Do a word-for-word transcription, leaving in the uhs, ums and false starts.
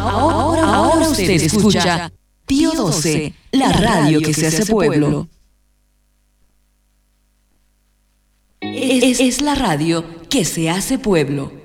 Ahora, ahora usted escucha Pío doce, la radio que se hace pueblo. Es, es la radio que se hace pueblo.